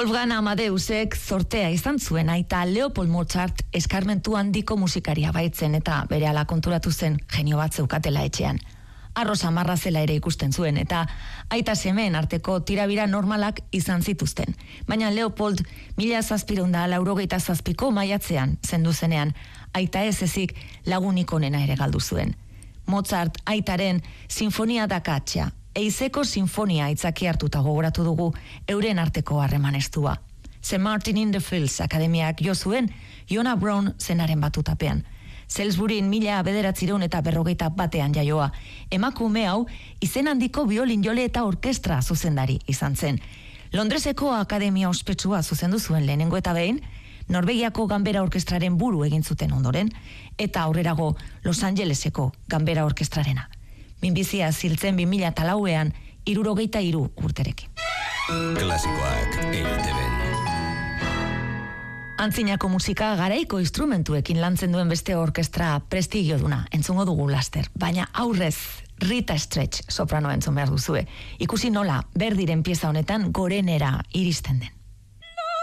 Wolfgang Amadeusek zortea izan zuen aita Leopold Mozart eskarmentu handiko musikaria baitzen eta berehala konturatu zen genio bat zeukatela etxean. Arro samarra zela ere ikusten zuen eta aita semeen arteko tirabira normalak izan zituzten. Baina Leopold 1787ko maiatzean zendu zenean aita ez ezik lagunik onena ere galdu zuen. Mozart aitaren sinfonia dakatxea, Eizeko sinfonia itzaki hartuta gogoratu dugu euren arteko harreman estua. St. Martin in the Fields akademiak jo zuen Iona Brown zenaren batutapean. Salisburyn 1941 jaioa. Emakume hau izen handiko biolin jole eta orkestra zuzendari izan zen. Londreseko akademia ospetsua zuzendu zuen lehenengo eta behin, Norvegiako ganbera orkestraren buru egin zuten ondoren, eta aurrerago Los Angeleseko ganbera orkestrarena. Minbizia ziltzen 2004an 63 urterekin. Klasikoak EITB-n. Antzinako musika garaiko instrumentuekin lantzen duen beste orkestra prestigio duna, entzungo dugu laster, baina aurrez Rita Stretch soprano entzun behar duzue. Ikusi nola berdiren pieza honetan gorenera iristen den.